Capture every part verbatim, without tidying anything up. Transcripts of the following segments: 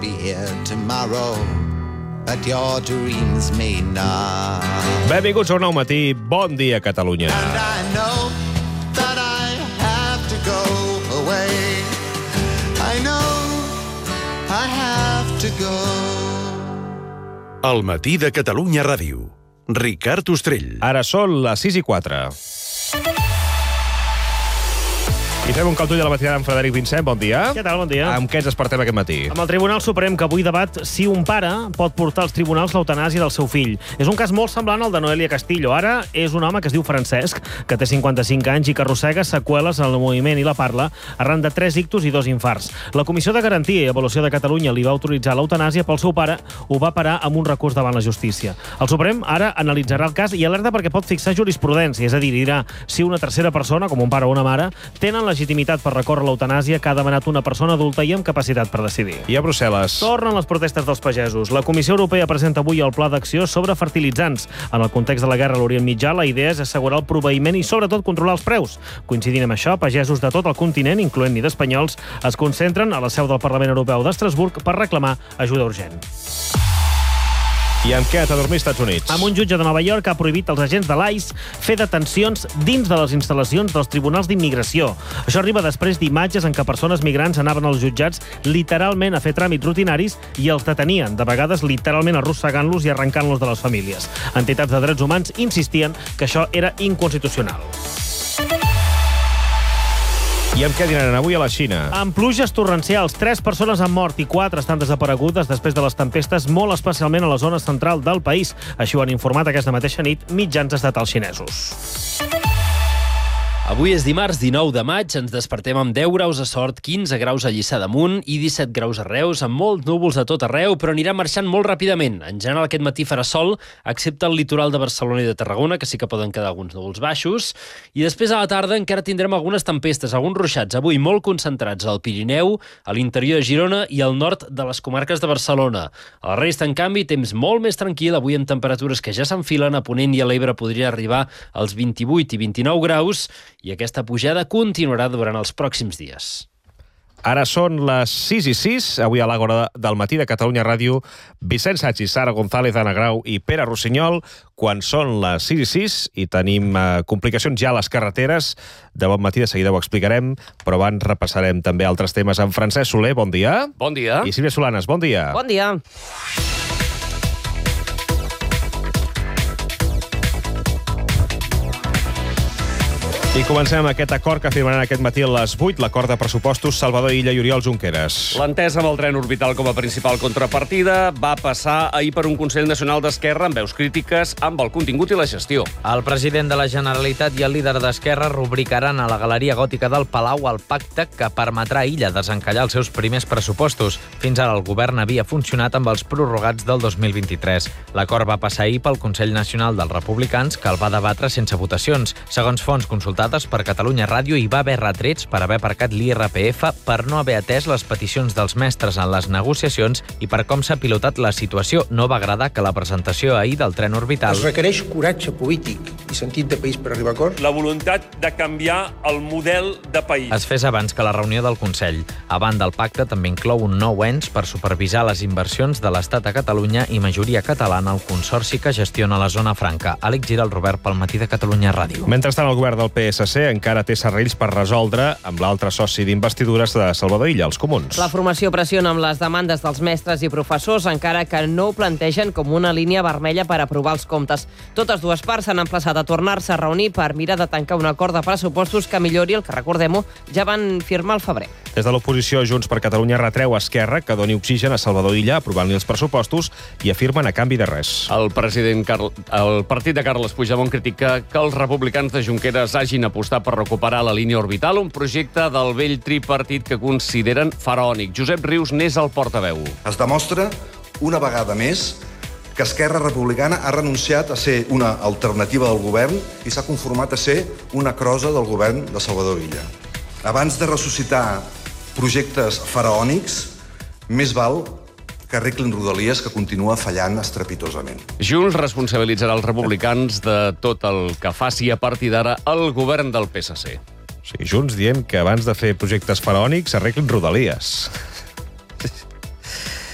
Be here tomorrow, but your dreams may not. Benvinguts a un nou matí. Bon dia, Catalunya. And I know that I have to go away. I know I have to go. El matí de Catalunya Ràdio. Ricard Ostrell. Ara són les sis i quatre. I fem un cau d'ull a la matinada amb Frederic Vincent. Bon dia. Què tal? Bon dia. Amb què ens despertem aquest matí? Amb el Tribunal Suprem, que avui debat si un pare pot portar als tribunals l'eutanàsia del seu fill. És un cas molt semblant al de Noelia Castillo. Ara és un home que es diu Francesc, que té cinquanta-cinc anys i que arrossega seqüeles en el moviment i la parla arran de tres ictus i dos infarts. La Comissió de Garantia i Avaluació de Catalunya li va autoritzar l'eutanàsia, però el seu pare ho va parar amb un recurs davant la justícia. El Suprem ara analitzarà el cas i alerta perquè pot fixar jurisprudència, és a dir, dirà si una tercera persona, com un pare o una mare, tenen legitimitat per recórrer l'eutanàsia que ha demanat una persona adulta i amb capacitat per decidir. I a Brussel·les? Tornen les protestes dels pagesos. La Comissió Europea presenta avui el pla d'acció sobre fertilitzants. En el context de la guerra a l'Orient Mitjà, la idea és assegurar el proveïment i, sobretot, controlar els preus. Coincidint amb això, pagesos de tot el continent, incloent-hi d'espanyols, es concentren a la seu del Parlament Europeu d'Estrasburg per reclamar ajuda urgent. I amb què ha d'adormir als Estats Units? Amb un jutge de Nova York ha prohibit als agents de l'I C E fer detencions dins de les instal·lacions dels tribunals d'immigració. Això arriba després d'imatges en què persones migrants anaven als jutjats literalment a fer tràmits rutinaris i els detenien, de vegades literalment arrossegant-los i arrencant-los de les famílies. Entitats de drets humans insistien que això era inconstitucional. I amb què dinaran avui a la Xina? Amb pluges torrencials, tres persones han mort i quatre estan desaparegudes després de les tempestes, molt especialment a la zona central del país. Així ho han informat aquesta mateixa nit mitjans estatals xinesos. Avui és dimarts dinou de maig, ens despertem amb deu graus a Sort, quinze graus a Lliçà d'Amunt i disset graus a Reus, amb molts núvols a tot arreu, però anirà marxant molt ràpidament. En general aquest matí farà sol, excepte el litoral de Barcelona i de Tarragona, que sí que poden quedar alguns núvols baixos, i després a la tarda encara tindrem algunes tempestes, alguns ruixats, avui molt concentrats al Pirineu, a l'interior de Girona i al nord de les comarques de Barcelona. A la resta, en canvi, temps molt més tranquil, avui amb temperatures que ja s'enfilen, a Ponent i a l'Ebre podria arribar als vint-i-vuit i vint-i-nou graus, i aquesta pujada continuarà durant els pròxims dies. Ara són les sis i sis, avui a l'Àgora del matí de Catalunya Ràdio, Vicent Sachs, Sara González, Anna Grau i Pere Rossinyol, quan són les sis i sis i tenim eh, complicacions ja a les carreteres. De bon matí, de seguida ho explicarem, però abans repassarem també altres temes amb Francesc Soler, bon dia. Bon dia. I Sílvia Solanes, bon dia. Bon dia. I comencem amb aquest acord que firmaran aquest matí a les vuit, l'acord de pressupostos Salvador Illa i Oriol Junqueras. L'entesa amb el tren orbital com a principal contrapartida va passar ahir per un Consell Nacional d'Esquerra amb veus crítiques amb el contingut i la gestió. El president de la Generalitat i el líder d'Esquerra rubricaran a la Galeria Gòtica del Palau el pacte que permetrà a Illa desencallar els seus primers pressupostos. Fins ara el govern havia funcionat amb els prorrogats del dos mil vint-i-tres. L'acord va passar ahir pel Consell Nacional dels Republicans, que el va debatre sense votacions. Segons fonts consultades per Catalunya Ràdio, hi va haver retrets per haver aparcat l'I R P F, per no haver atès les peticions dels mestres en les negociacions i per com s'ha pilotat la situació. No va agradar que la presentació ahir del tren orbital... Es requereix coratge polític i sentit de país per arribar a acords. La voluntat de canviar el model de país. Es fes abans que la reunió del Consell. A banda, el pacte també inclou un nou ens per supervisar les inversions de l'Estat a Catalunya i majoria catalana al consorci que gestiona la zona franca. Àlex Giral, Robert, pel matí de Catalunya Ràdio. Mentrestant, el govern del P S C encara té serrells per resoldre amb l'altre soci d'investidures de Salvador Illa, els comuns. La formació pressiona amb les demandes dels mestres i professors, encara que no ho plantegen com una línia vermella per aprovar els comptes. Totes dues parts s'han emplaçat a tornar-se a reunir per mirar de tancar un acord de pressupostos que millori el que, recordem-ho, ja van firmar al febrer. Des de l'oposició, Junts per Catalunya retreu a Esquerra que doni oxigen a Salvador Illa aprovant-li els pressupostos i afirmen a canvi de res. El president Carl... el partit de Carles Puigdemont critica que els republicans de Junqueras hagin apostat per recuperar la línia orbital, un projecte del vell tripartit que consideren faraònic. Josep Rius n'és el portaveu. Es demostra una vegada més que Esquerra Republicana ha renunciat a ser una alternativa del govern i s'ha conformat a ser una crosa del govern de Salvador Illa. Abans de ressuscitar projectes faraònics, més val que arreglin Rodalies, que continua fallant estrepitosament. Junts responsabilitzarà els republicans de tot el que faci a partir d'ara el govern del P S C. Sí, Junts dient que abans de fer projectes faraònics arreglin Rodalies.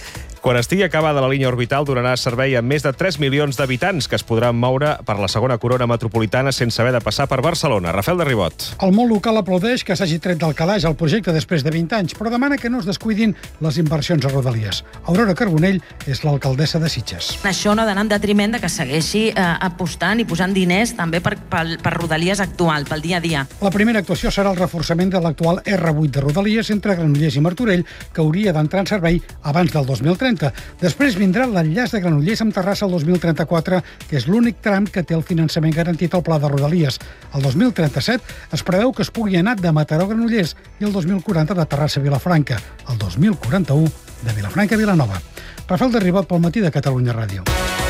Quan estigui acabada la línia orbital, donarà servei a més de tres milions d'habitants que es podran moure per la segona corona metropolitana sense haver de passar per Barcelona. Rafael de Ribot. El món local aplaudeix que s'hagi tret del calaix el projecte després de vint anys, però demana que no es descuidin les inversions a Rodalies. Aurora Carbonell és l'alcaldessa de Sitges. Això no ha d'anar en detriment de que segueixi eh, apostant i posant diners també per, per, per Rodalies actual, pel dia a dia. La primera actuació serà el reforçament de l'actual erre vuit de Rodalies entre Granollers i Martorell, que hauria d'entrar en servei abans del dos mil trenta. Després vindrà l'enllaç de Granollers amb Terrassa el dos mil trenta-quatre, que és l'únic tram que té el finançament garantit al pla de Rodalies. El dos mil trenta-set es preveu que es pugui anar de Mataró a Granollers i el dos mil quaranta de Terrassa a Vilafranca. El dos mil quaranta-u de Vilafranca a Vilanova. Rafael de Ribot pel Matí de Catalunya Ràdio.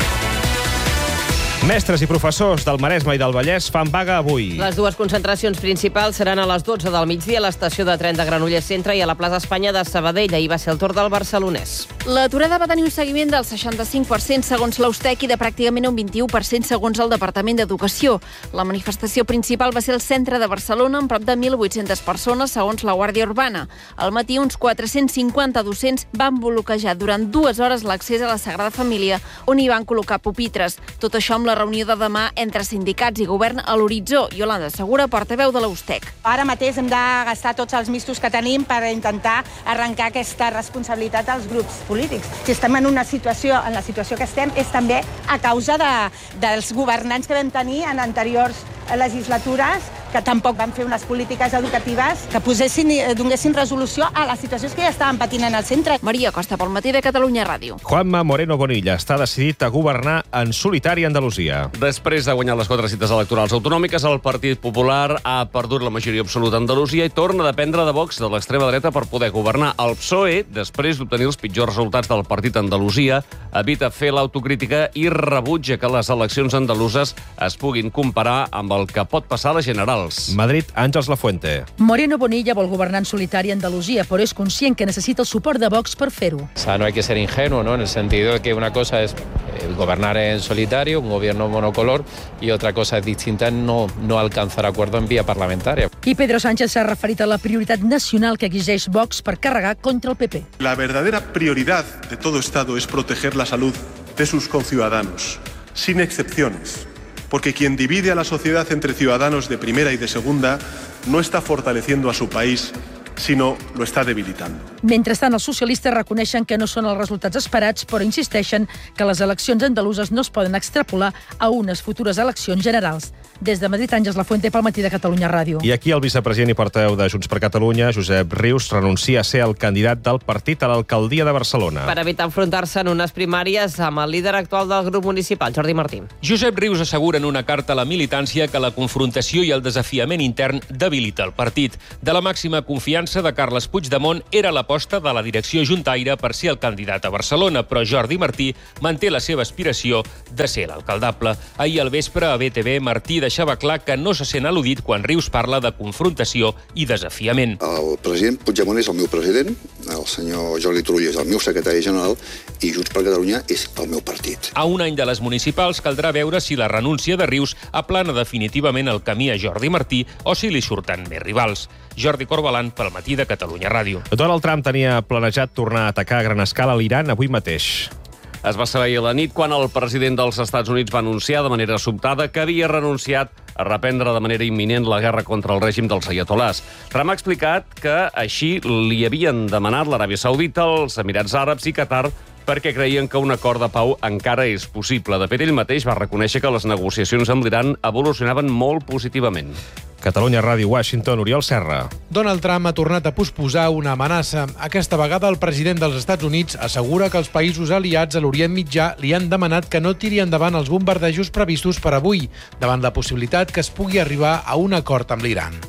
Mestres i professors del Maresme i del Vallès fan vaga avui. Les dues concentracions principals seran a les dotze del migdia a l'estació de tren de Granollers Centre i a la plaça Espanya de Sabadell. Ahir va ser el torn del barcelonès. L'aturada va tenir un seguiment del seixanta-cinc per cent segons l'Ustec i de pràcticament un vint-i-u per cent segons el Departament d'Educació. La manifestació principal va ser al centre de Barcelona amb prop de mil vuit-centes persones segons la Guàrdia Urbana. Al matí uns quatre-cents cinquanta docents van bloquejar durant dues hores l'accés a la Sagrada Família, on hi van col·locar pupitres. Tot això amb la reunió de demà entre sindicats i govern a l'horitzó. Yolanda Segura, portaveu de l'Ustec. Ara mateix hem de gastar tots els mistos que tenim per intentar arrencar aquesta responsabilitat als grups polítics. Si estem en una situació, en la situació que estem, és també a causa de, dels governants que vam tenir en anteriors legislatures, que tampoc van fer unes polítiques educatives que posessin i donessin resolució a les situacions que ja estaven patint en el centre. Maria Costa, pel Matí de Catalunya Ràdio. Juanma Moreno Bonilla està decidit a governar en solitari a Andalusia. Després de guanyar les quatre cites electorals autonòmiques, el Partit Popular ha perdut la majoria absoluta a Andalusia i torna a dependre de Vox, de l'extrema dreta, per poder governar. El P S O E, després d'obtenir els pitjors resultats del partit a Andalusia, evita fer l'autocrítica i rebutja que les eleccions andaluses es puguin comparar amb el que pot passar a les generals. Madrid, Àngels Lafuente. Moreno Bonilla vol governar en solitari a Andalusia, però és conscient que necessita el suport de Vox per fer-ho. O sea, no hay que ser ingenuo, ¿no? En el sentido de que una cosa es gobernar en solitario, un gobierno monocolor, y otra cosa es distinta, no, no alcanzar acuerdo en vía parlamentaria. I Pedro Sánchez s'ha referit a la prioritat nacional que exigeix Vox per carregar contra el P P. La verdadera prioridad de todo Estado es proteger la salud de sus conciudadanos, sin excepciones. Porque quien divide a la sociedad entre ciudadanos de primera y de segunda no está fortaleciendo a su país, sinó lo està debilitant. Mentrestant, els socialistes reconeixen que no són els resultats esperats, però insisteixen que les eleccions andaluses no es poden extrapolar a unes futures eleccions generals. Des de Madrid, Àngels Lafuente, pel Matí de Catalunya Ràdio. I aquí el vicepresident i portaveu de Junts per Catalunya, Josep Rius, renuncia a ser el candidat del partit a l'alcaldia de Barcelona. Per evitar enfrontar-se en unes primàries amb el líder actual del grup municipal, Jordi Martí. Josep Rius assegura en una carta a la militància que la confrontació i el desafiament intern debilita el partit. De la màxima confiança de Carles Puigdemont era l'aposta de la direcció juntaire per ser el candidat a Barcelona, però Jordi Martí manté la seva aspiració de ser l'alcaldable. Ahir al vespre a B T V, Martí deixava clar que no se sent al·ludit quan Rius parla de confrontació i desafiament. El president Puigdemont és el meu president, el senyor Jordi Turull és el meu secretari general i Junts per Catalunya és el meu partit. A un any de les municipals caldrà veure si la renúncia de Rius aplana definitivament el camí a Jordi Martí o si li surten més rivals. Jordi Corbalan, pel Matí de Catalunya Ràdio. Donald Trump tenia planejat tornar a atacar a gran escala l'Iran avui mateix. Es va saber ahir a la nit quan el president dels Estats Units va anunciar de manera sobtada que havia renunciat a reprendre de manera imminent la guerra contra el règim dels aiatolars. Trump ha explicat que així li havien demanat l'Aràbia Saudita, els Emirats Àrabs i Qatar perquè creien que un acord de pau encara és possible. De fet, ell mateix va reconèixer que les negociacions amb l'Iran evolucionaven molt positivament. Catalunya Ràdio, Washington, Oriol Serra. Donald Trump ha tornat a posposar una amenaça. Aquesta vegada el president dels Estats Units assegura que els països aliats a l'Orient Mitjà li han demanat que no tiri endavant els bombardejos previstos per avui, davant la possibilitat que es pugui arribar a un acord amb l'Iran.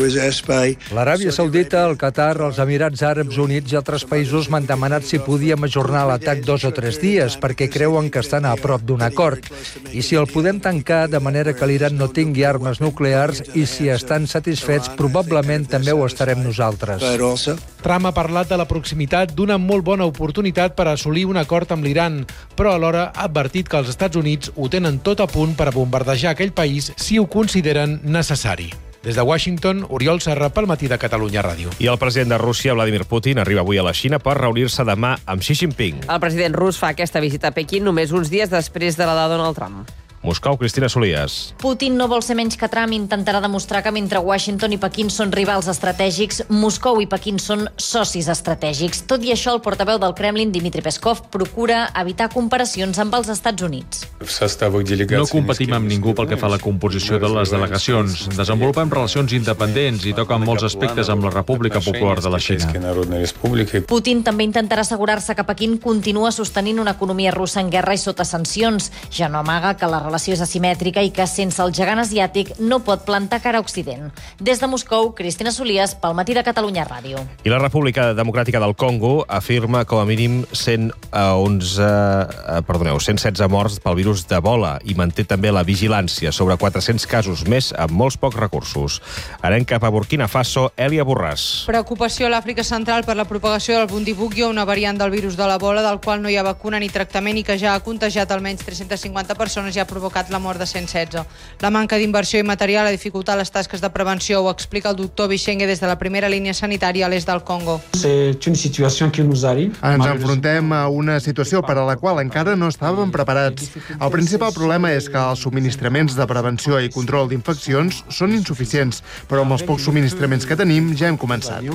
L'Aràbia Saudita, el Qatar, els Emirats Àrabs Units i altres països m'han demanat si podíem ajornar l'atac dos o tres dies perquè creuen que estan a prop d'un acord. I si el podem tancar de manera que l'Iran no tingui armes nuclears i si estan satisfets, probablement també ho estarem nosaltres. Trump ha parlat de la proximitat d'una molt bona oportunitat per assolir un acord amb l'Iran, però alhora ha advertit que els Estats Units ho tenen tot a punt per a bombardejar aquell país si ho consideren necessari. Des de Washington, Oriol Serra, pel Matí de Catalunya Ràdio. I el president de Rússia, Vladimir Putin, arriba avui a la Xina per reunir-se demà amb Xi Jinping. El president rus fa aquesta visita a Pequín només uns dies després de la de Donald Trump. Moscou, Cristina Solias. Putin no vol ser menys que Trump i intentarà demostrar que mentre Washington i Pequín són rivals estratègics, Moscou i Pequín són socis estratègics. Tot i això, el portaveu del Kremlin, Dmitry Peskov, procura evitar comparacions amb els Estats Units. No competim amb ningú pel que fa a la composició de les delegacions. Desenvolupem relacions independents i toquen molts aspectes amb la República Popular de la Xina. Putin també intentarà assegurar-se que Pequín continua sostenint una economia russa en guerra i sota sancions. Ja no amaga que la relació és asimètrica i que sense el gegant asiàtic no pot plantar cara a Occident. Des de Moscou, Cristina Solias, pel Matí de Catalunya Ràdio. I la República Democràtica del Congo afirma com a mínim cent onze, eh, perdoneu, cent setze morts pel virus d'Ebola i manté també la vigilància sobre quatre-cents casos més amb molts pocs recursos. Anem cap a Burkina Faso, Èlia Borràs. Preocupació a l'Àfrica Central per la propagació del Bundibugyo, una variant del virus de l'Ebola del qual no hi ha vacuna ni tractament i que ja ha contagiat almenys tres-centes cinquanta persones i ha provocat la mort de cent setze. La manca d'inversió i material ha dificultat les tasques de prevenció, ho explica el doctor Bichenge des de la primera línia sanitària a l'est del Congo. Ens enfrontem a una situació per a la qual encara no estàvem preparats. El principal problema és que els subministraments de prevenció i control d'infeccions són insuficients, però amb els pocs subministraments que tenim ja hem començat.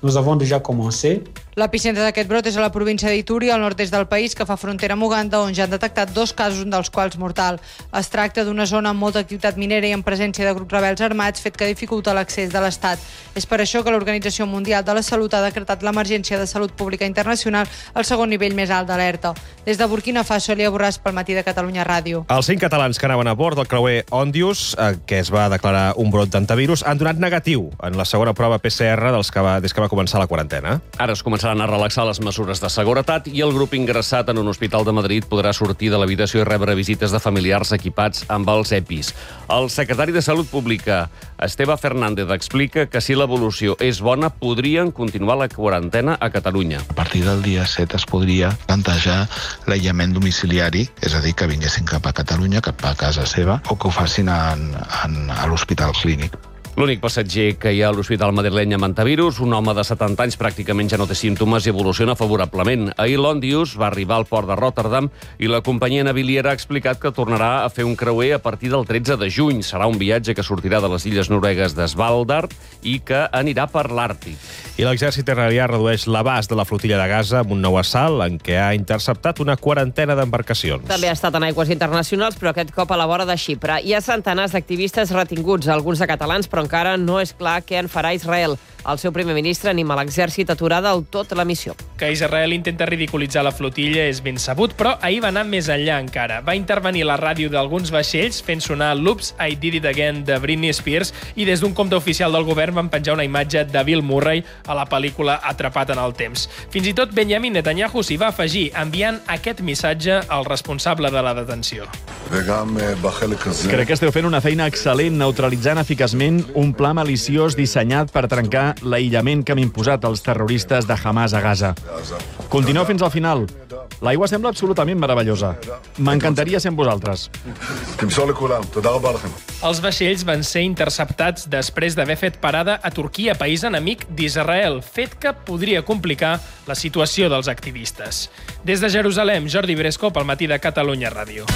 L'epicentre d'aquest brot és a la província d'Ituri, al nord-est del país, que fa frontera amb Uganda, on ja han detectat dos casos, un dels quals mortal. Es tracta d'una zona amb molta activitat minera i en presència de grups rebels armats, fet que dificulta l'accés de l'Estat. És per això que l'Organització Mundial de la Salut ha decretat l'emergència de salut pública internacional al segon nivell més alt d'alerta. Des de Burkina Faso, Èlia Borràs, pel Matí de Catalunya Ràdio. Els cinc catalans que anaven a bord del creuer Òndius, eh, que es va declarar un brot d'antivirus, han donat negatiu en la segona prova P C R dels que va, des que va començar la quarantena. Ara es començaran a relaxar les mesures de seguretat i el grup ingressat en un hospital de Madrid podrà sortir de l'habitació i rebre visites de familiars equipats amb els EPIs. El secretari de Salut Pública, Esteve Fernández, explica que si l'evolució és bona, podrien continuar la quarantena a Catalunya. A partir del dia set es podria plantejar l'aïllament domiciliari, és a dir, que vinguessin cap a Catalunya, cap a casa seva, o que ho facin en, en, a l'hospital clínic. L'únic passatger que hi ha a l'Hospital madrileny amb antivirus, un home de setanta anys, pràcticament ja no té símptomes i evoluciona favorablement. Ahir l'Òndius va arribar al port de Rotterdam i la companyia naviliera ha explicat que tornarà a fer un creuer a partir del tretze de juny. Serà un viatge que sortirà de les illes noruegues de Svalbard i que anirà per l'Àrtic. I l'exèrcit israelià redueix l'abast de la flotilla de Gaza amb un nou assalt en què ha interceptat una quarantena d'embarcacions. També ha estat en aigües internacionals, però aquest cop a la vora de Xipre. Hi ha centenars d'activistes retinguts, alguns de catalans, però encara no és clar què en farà Israel. El seu primer ministre anima l'exèrcit a aturar del tot la missió. Que Israel intenta ridiculitzar la flotilla és ben sabut, però ahir va anar més enllà encara. Va intervenir la ràdio d'alguns vaixells fent sonar l'Oops, I Did It Again de Britney Spears i des d'un compte oficial del govern van penjar una imatge de Bill Murray a la pel·lícula Atrapat en el temps. Fins i tot Benjamin Netanyahu s'hi va afegir, enviant aquest missatge al responsable de la detenció. Crec que esteu fent una feina excel·lent neutralitzant eficaçment un pla maliciós dissenyat per trencar l'aïllament que han imposat els terroristes de Hamas a Gaza. Continueu fins al final. L'aigua sembla absolutament meravellosa. M'encantaria ser amb vosaltres. Els vaixells van ser interceptats després d'haver fet parada a Turquia, país enemic d'Israel, fet que podria complicar la situació dels activistes. Des de Jerusalem, Jordi Bresco, pel Matí de Catalunya Ràdio.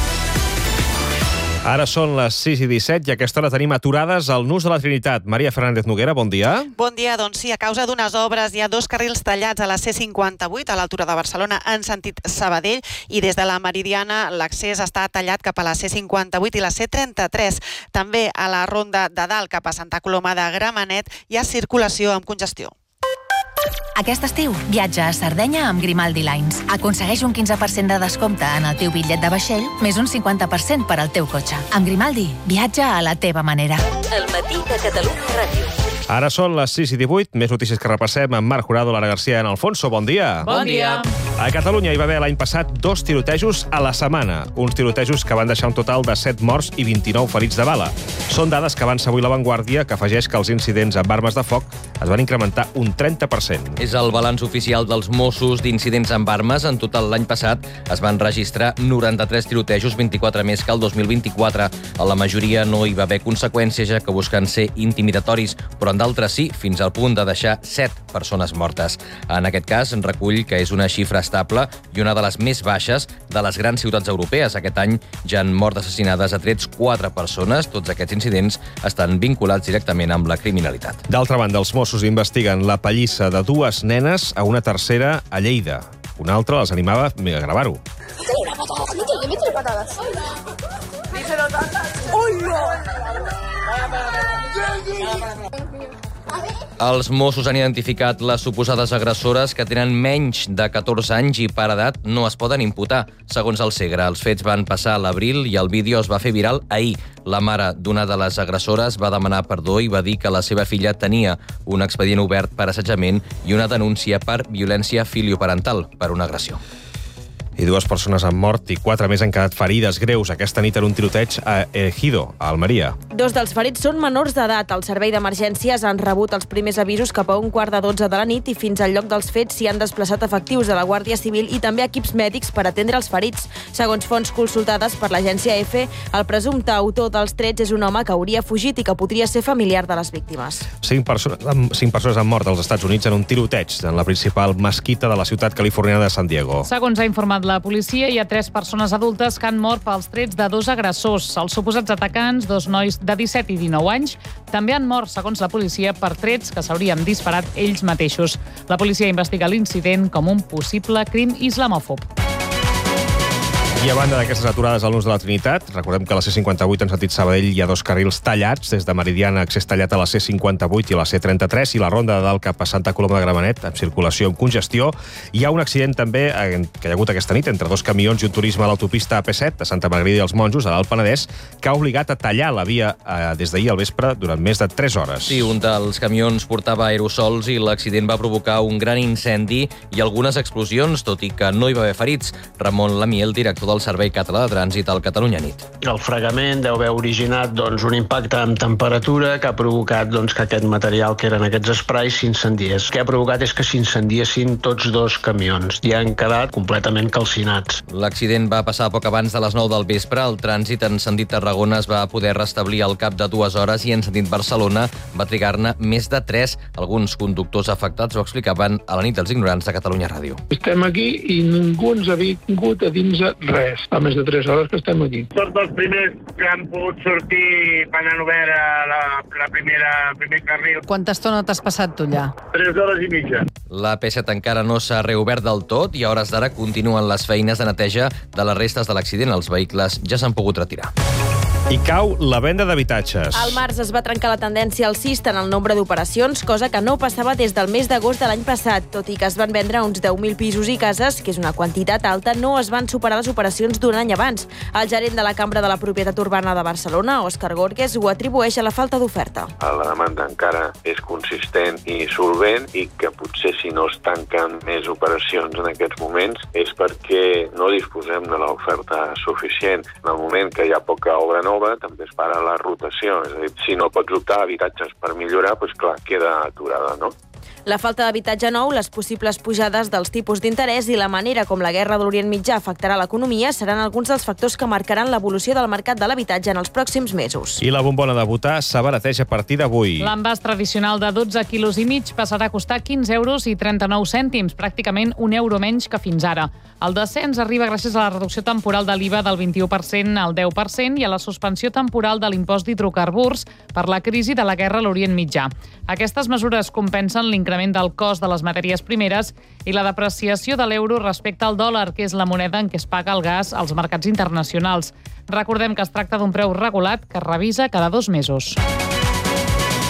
Ara són les sis i disset i a aquesta hora tenim aturades al Nus de la Trinitat. Maria Fernández Noguera, bon dia. Bon dia, doncs sí, a causa d'unes obres hi ha dos carrils tallats a la C cinquanta-vuit a l'altura de Barcelona en sentit Sabadell i des de la Meridiana l'accés està tallat cap a la C cinquanta-vuit i la C trenta-tres. També a la Ronda de Dalt cap a Santa Coloma de Gramenet hi ha circulació amb congestió. Aquest estiu, viatja a Sardenya amb Grimaldi Lines. Aconsegueix un quinze per cent de descompte en el teu bitllet de vaixell, més un cinquanta per cent per al teu cotxe. Amb Grimaldi, viatja a la teva manera. El Matí de Catalunya Ràdio. Ara són les sis i divuit, més notícies que repassem amb Marc Jurado, Lara García i en Alfonso. Bon dia. Bon dia. A Catalunya hi va haver l'any passat dos tirotejos a la setmana. Uns tirotejos que van deixar un total de set morts i vint-i-nou ferits de bala. Són dades que avança avui La Vanguardia, que afegeix que els incidents amb armes de foc es van incrementar un trenta per cent. És el balanç oficial dels Mossos d'incidents amb armes. En total, l'any passat es van registrar noranta-tres tirotejos, vint-i-quatre més que el dos mil vint-i-quatre. A la majoria no hi va haver conseqüències, ja que busquen ser intimidatoris, però en d'altres sí, fins al punt de deixar set persones mortes. En aquest cas, en recull que és una xifra estable i una de les més baixes de les grans ciutats europees. Aquest any ja han mort assassinades a trets quatre persones. Tots aquests incidents estan vinculats directament amb la criminalitat. D'altra banda, els Mossos investiguen la pallissa de dues nenes a una tercera a Lleida. Una altra les animava a gravar-ho. Métele, métele patadas. Díselo tantas. ¡Uy, no! Els Mossos han identificat les suposades agressores que tenen menys de catorze anys i per edat no es poden imputar. Segons el Segre, els fets van passar a l'abril i el vídeo es va fer viral ahir. La mare d'una de les agressores va demanar perdó i va dir que la seva filla tenia un expedient obert per assetjament i una denúncia per violència filioparental per una agressió. I dues persones han mort i quatre més han quedat ferides greus aquesta nit en un tiroteig a Ejido, a Almeria. Dos dels ferits són menors d'edat. El servei d'emergències han rebut els primers avisos cap a un quart de dotze de la nit i fins al lloc dels fets s'hi han desplaçat efectius de la Guàrdia Civil i també equips mèdics per atendre els ferits. Segons fonts consultades per l'agència EFE, el presumpte autor dels trets és un home que hauria fugit i que podria ser familiar de les víctimes. Cinc persones, cinc persones han mort als Estats Units en un tiroteig en la principal mesquita de la ciutat californiana de San Diego. Segons ha informat la policia, hi ha tres persones adultes que han mort pels trets de dos agressors. Els suposats atacants, dos nois de disset i dinou anys, també han mort, segons la policia, per trets que s'haurien disparat ells mateixos. La policia investiga l'incident com un possible crim islamòfob. I a banda d'aquestes aturades al nus de la Trinitat, recordem que a la C cinquanta-vuit en sentit Sabadell hi ha dos carrils tallats, des de Meridiana, accés tallat a la C cinquanta-vuit i a la C trenta-tres, i la ronda de dalt cap a Santa Coloma de Gramenet, amb circulació amb congestió. Hi ha un accident també que hi ha hagut aquesta nit entre dos camions i un turisme a l'autopista A P set de Santa Margarida i els Monjos, a l'Alt Penedès, que ha obligat a tallar la via eh, des d'ahir al vespre durant més de tres hores. Sí, un dels camions portava aerosols i l'accident va provocar un gran incendi i algunes explosions, tot i que no hi va haver ferits. Ramon Lamiel, director del Servei Català de Trànsit al Catalunya Nit. El fregament deu haver originat doncs, un impacte amb temperatura que ha provocat doncs, que aquest material que eren aquests esprais s'incendiés. El que ha provocat és que s'incendiessin tots dos camions i han quedat completament calcinats. L'accident va passar poc abans de les nou del vespre. El trànsit en sentit Tarragona es va poder restablir al cap de dues hores i en sentit Barcelona va trigar-ne més de tres. Alguns conductors afectats ho explicaven a la nit dels ignorants de Catalunya Ràdio. Estem aquí i ningú ens ha vingut a dir-nos res. Fa més de tres hores que estem aquí. Tots els primers que han pogut sortir van han obert la, la primera, el primer carril. Quanta estona t'has passat tu allà? Tres hores i mitja. La P set encara no s'ha reobert del tot i a hores d'ara continuen les feines de neteja de les restes de l'accident. Els vehicles ja s'han pogut retirar. I cau la venda d'habitatges. Al març es va trencar la tendència alcista en el nombre d'operacions, cosa que no passava des del mes d'agost de l'any passat. Tot i que es van vendre uns deu mil pisos i cases, que és una quantitat alta, no es van superar les operacions d'un any abans. El gerent de la Cambra de la Propietat Urbana de Barcelona, Òscar Gorges, ho atribueix a la falta d'oferta. La demanda encara és consistent i solvent i que potser si no es tanquen més operacions en aquests moments és perquè no disposem de l'oferta suficient. En el moment que hi ha poca obra nova, també es para la rotació. És a dir, si no pots optar a habitatges per millorar, doncs clar, queda aturada, no? La falta d'habitatge nou, les possibles pujades dels tipus d'interès i la manera com la guerra de l'Orient Mitjà afectarà l'economia seran alguns dels factors que marcaran l'evolució del mercat de l'habitatge en els pròxims mesos. I la bombona de votar s'abarateja a partir d'avui. L'envàs tradicional de dotze quilos i mig passarà a costar quinze euros i trenta-nou cèntims, pràcticament un euro menys que fins ara. El descens arriba gràcies a la reducció temporal de l'I V A del vint-i-u per cent al deu per cent i a la suspensió temporal de l'impost d'hidrocarburs per la crisi de la guerra a l'Orient Mitjà. Aquestes mesures compensen l'increment del cost de les matèries primeres i la depreciació de l'euro respecte al dòlar, que és la moneda en què es paga el gas als mercats internacionals. Recordem que es tracta d'un preu regulat que es revisa cada dos mesos.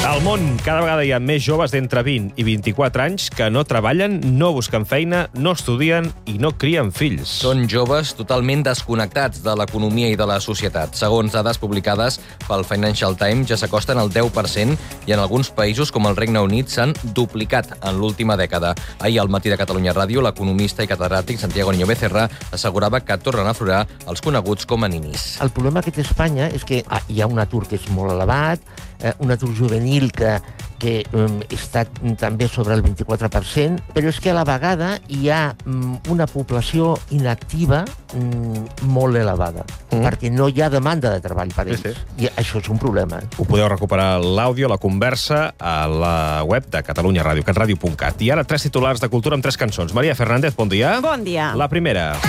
Al món, cada vegada hi ha més joves d'entre vint i vint-i-quatre anys que no treballen, no busquen feina, no estudien i no crien fills. Són joves totalment desconnectats de l'economia i de la societat. Segons dades publicades pel Financial Times, ja s'acosten al deu per cent i en alguns països, com el Regne Unit, s'han duplicat en l'última dècada. Ahir, al Matí de Catalunya Ràdio, l'economista i catedràtic Santiago Niño Becerra assegurava que tornen a aflorar els coneguts com a ninis. El problema que té Espanya és que ah, hi ha un atur que és molt elevat, eh, un atur juvenil que, que um, està també sobre el vint-i-quatre per cent, però és que a la vegada hi ha um, una població inactiva um, molt elevada, mm. perquè no hi ha demanda de treball per ells. Sí, sí. I això és un problema. Ho podeu recuperar l'àudio, la conversa, a la web de Catalunya Ràdio, catradio punt cat. I ara tres titulars de cultura amb tres cançons. Maria Fernández, bon dia. Bon dia. La primera.